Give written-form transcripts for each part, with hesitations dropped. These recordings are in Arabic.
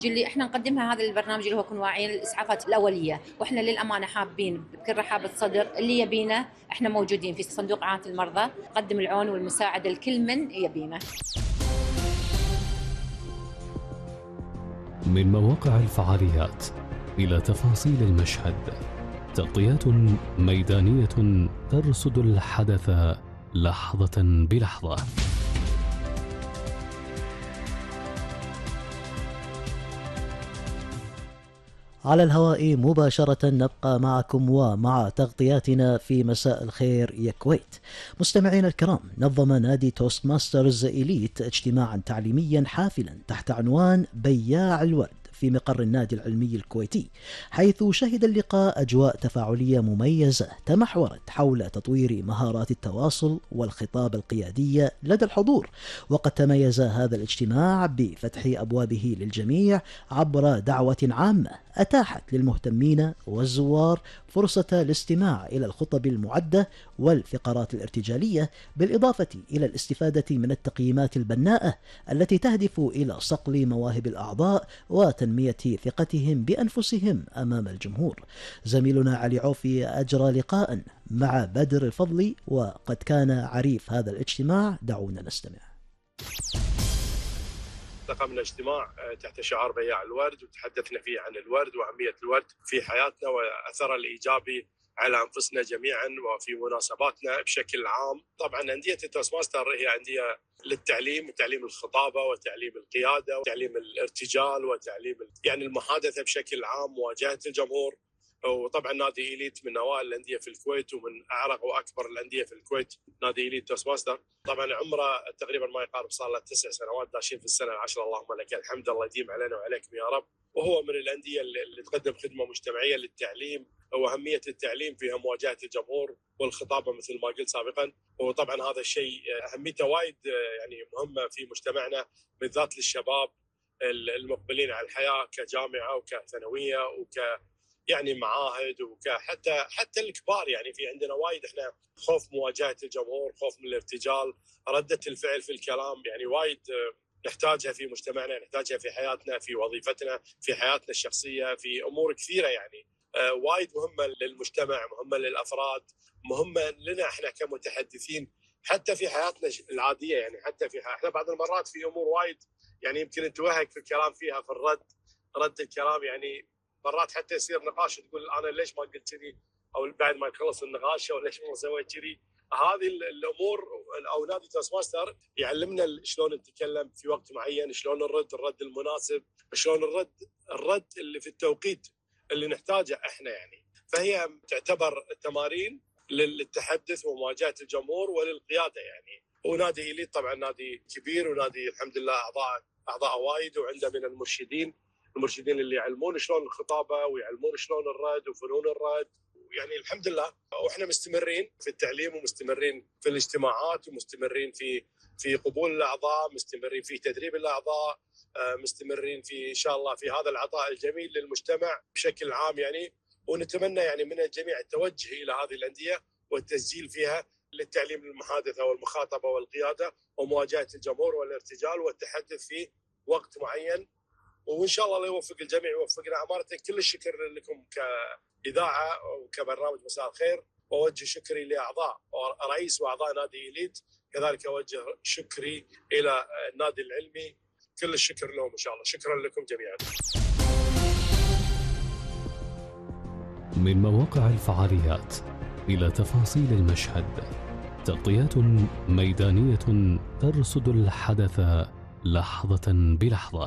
اللي احنا نقدمها هذا البرنامج اللي هو كن واعيين للاسعافات الاوليه، واحنا للامانه حابين بكل رحابه صدر اللي يبينا احنا موجودين في صندوق اعانه المرضى، نقدم العون والمساعده لكل من يبينا. من مواقع الفعاليات إلى تفاصيل المشهد، تغطيات ميدانية ترصد الحدث لحظة بلحظة. على الهواء مباشرة نبقى معكم ومع تغطياتنا في مساء الخير يا كويت. مستمعينا الكرام، نظم نادي توست ماسترز إليت اجتماعا تعليميا حافلا تحت عنوان بياع الورد في مقر النادي العلمي الكويتي، حيث شهد اللقاء أجواء تفاعلية مميزة تمحورت حول تطوير مهارات التواصل والخطاب القيادية لدى الحضور. وقد تميز هذا الاجتماع بفتح أبوابه للجميع عبر دعوة عامة أتاحت للمهتمين والزوار فرصة الاستماع إلى الخطب المعدة والفقرات الارتجالية، بالإضافة إلى الاستفادة من التقييمات البناءة التي تهدف إلى صقل مواهب الأعضاء وتنمية ثقتهم بأنفسهم أمام الجمهور. زميلنا علي عوفي أجرى لقاء مع بدر الفضلي وقد كان عريف هذا الاجتماع. دعونا نستمع. قمنا اجتماع تحت شعار بياع الورد، وتحدثنا فيه عن الورد وأهمية الورد في حياتنا وأثره الإيجابي على أنفسنا جميعا وفي مناسباتنا بشكل عام. طبعا أندية التوست ماستر هي أندية للتعليم وتعليم الخطابة وتعليم القيادة وتعليم الارتجال وتعليم يعني المحادثة بشكل عام، مواجهة الجمهور. وطبعا نادي إليت من أوائل الأندية في الكويت ومن أعرق وأكبر الأندية في الكويت نادي إليت توست ماستر. طبعا عمره تقريبا ما يقارب، صار له 9 سنوات، داشين في السنة العاشرة، اللهم لك الحمد، الله يديم علينا وعليكم يا رب. وهو من الأندية اللي تقدم خدمة مجتمعية للتعليم وأهمية التعليم فيها مواجهة الجمهور والخطابة مثل ما قلت سابقا. وطبعا هذا الشيء أهميته وايد يعني مهمة في مجتمعنا، بالذات للشباب المقبلين على الحياة كجامعة وكثانوية يعني معاهد حتى الكبار. يعني في عندنا وايد احنا خوف مواجهة الجمهور، خوف من الارتجال، ردة الفعل في الكلام، يعني وايد نحتاجها في مجتمعنا، نحتاجها في حياتنا، في وظيفتنا، في حياتنا الشخصية، في أمور كثيرة يعني وايد مهمة للمجتمع، مهمة للأفراد، مهمة لنا احنا كمتحدثين حتى في حياتنا العادية. يعني حتى احنا بعض المرات في أمور وايد يعني يمكن نتوهق في الكلام فيها، في رد الكلام. يعني مرات حتى يصير نقاش تقول انا ليش ما قلت كذي، او بعد ما يخلص النقاش او ليش ما سويت كذي. هذه الامور او نادي توست ماستر يعلمنا شلون نتكلم في وقت معين، شلون الرد المناسب، شلون الرد اللي في التوقيت اللي نحتاجه احنا يعني. فهي تعتبر تمارين للتحدث ومواجهه الجمهور وللقياده يعني. ونادي إليت طبعا نادي كبير، ونادي الحمد لله اعضاء وايد، وعنده من المرشدين اللي يعلمون شلون الخطابه ويعلمون شلون الرد وفنون الرد. يعني الحمد لله، واحنا مستمرين في التعليم ومستمرين في الاجتماعات ومستمرين في قبول الاعضاء، مستمرين في تدريب الاعضاء، مستمرين في ان شاء الله في هذا العطاء الجميل للمجتمع بشكل عام يعني. ونتمنى يعني من الجميع التوجه الى هذه الانديه والتسجيل فيها للتعليم المحادثه والمخاطبه والقياده ومواجهه الجمهور والارتجال والتحدث في وقت معين. وإن شاء الله يوفق الجميع، يوفقنا. أمانة كل الشكر لكم كإذاعة وكبرنامج مساء الخير، وأوجه شكري لأعضاء رئيس وأعضاء نادي إليت، كذلك أوجه شكري إلى النادي العلمي، كل الشكر لهم إن شاء الله. شكرا لكم جميعا. من مواقع الفعاليات إلى تفاصيل المشهد، تغطيات ميدانية ترصد الحدث لحظة بلحظة.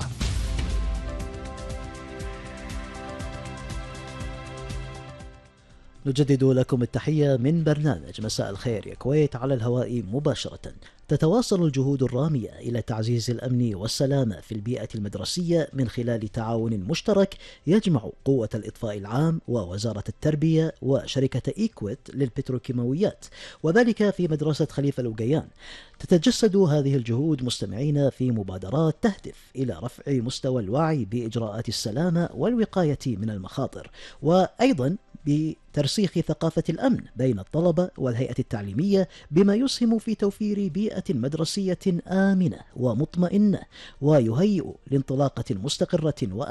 نجدد لكم التحية من برنامج مساء الخير يا كويت على الهواء مباشرة. تتواصل الجهود الرامية إلى تعزيز الأمن والسلامة في البيئة المدرسية من خلال تعاون مشترك يجمع قوة الإطفاء العام ووزارة التربية وشركة إيكويت للبتروكيماويات، وذلك في مدرسة خليفة الوقيان. تتجسد هذه الجهود مستمعين في مبادرات تهدف إلى رفع مستوى الوعي بإجراءات السلامة والوقاية من المخاطر، وأيضا بترسيخ ثقافة الأمن بين الطلبة والهيئة التعليمية، بما يسهم في توفير بيئة مدرسية آمنة ومطمئنة ويهيئ لانطلاقة مستقرة